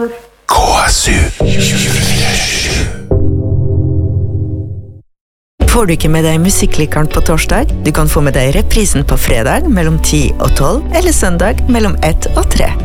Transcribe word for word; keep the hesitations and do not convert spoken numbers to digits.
K S U tjuefire sju. Får du ikke med deg musikklikeren på torsdag? Du kan få med deg reprisen på fredag mellom ti og tolv, eller søndag mellom ett og tre.